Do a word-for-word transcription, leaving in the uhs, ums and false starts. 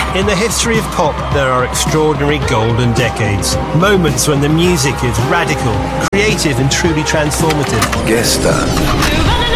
In the history of pop, there are extraordinary golden decades. Moments when the music is radical, creative and truly transformative. Gestern.